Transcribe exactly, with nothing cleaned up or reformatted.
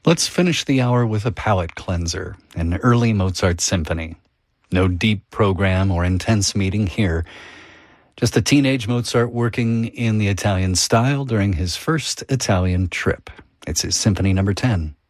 Let's finish the hour with a palate cleanser, an early Mozart symphony. No deep program or intense meeting here. Just a teenage Mozart working in the Italian style during his first Italian trip. It's his Symphony Number ten.